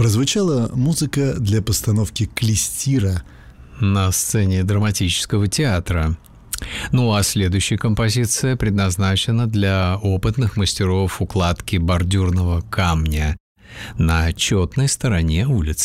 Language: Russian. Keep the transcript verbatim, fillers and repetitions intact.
прозвучала музыка для постановки «Клестира» на сцене драматического театра. Ну а следующая композиция предназначена для опытных мастеров укладки бордюрного камня на четной стороне улицы.